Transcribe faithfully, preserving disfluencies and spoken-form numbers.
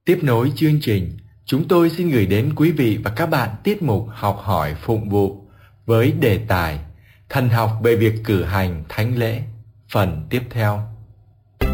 Tiếp nối chương trình, chúng tôi xin gửi đến quý vị và các bạn tiết mục Học hỏi phụng vụ với đề tài Thần học về việc cử hành thánh lễ, phần tiếp theo.